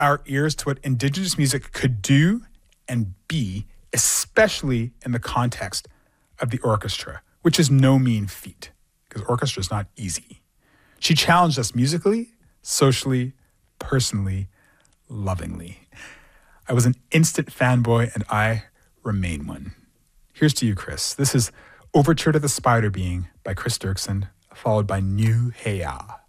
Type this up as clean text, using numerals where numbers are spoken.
our ears to what Indigenous music could do and be, especially in the context of the orchestra, which is no mean feat, because orchestra is not easy. She challenged us musically, socially, personally, lovingly. I was an instant fanboy, and I remain one. Here's to you, Chris. This is Overture to the Spider Being by Chris Dirksen, followed by New Heya.